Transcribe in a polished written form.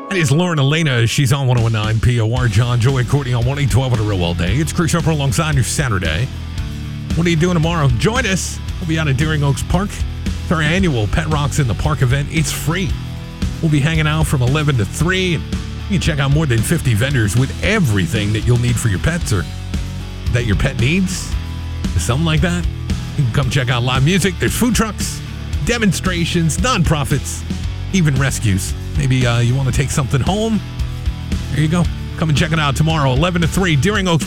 It is Lauren Elena. She's on 101.9 POR. John, Joey, Courtney on 1-8-12 on the real all day. It's Chris Shopper alongside your Saturday. What are you doing tomorrow? Join us. We'll be out at Deering Oaks Park. It's our annual Pet Rocks in the Park event. It's free. We'll be hanging out from 11 to 3. And you can check out more than 50 vendors with everything that you'll need for your pets or that your pet needs. Something like that. You can come check out live music. There's food trucks, demonstrations, nonprofits, even rescues. Maybe you want to take something home. There you go. Come and check it out tomorrow, 11 to 3, Deering Oaks